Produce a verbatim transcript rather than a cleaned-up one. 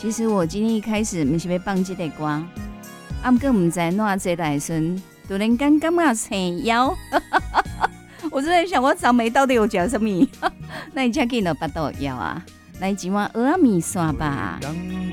其实我今天一开始不是要放这个歌，啊，不过不知哪坐来时，突然间感觉青腰，我真的想我昨暝到底有吃什么？那你才给了巴肚枵啊？来一碗蚵仔面线吧。